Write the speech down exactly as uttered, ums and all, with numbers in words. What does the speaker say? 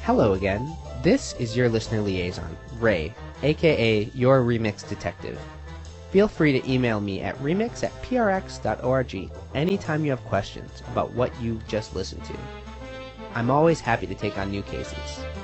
Hello again. This is your listener liaison, Ray, aka your Remix Detective. Feel free to email me at remix at prx dot org anytime you have questions about what you just listened to. I'm always happy to take on new cases.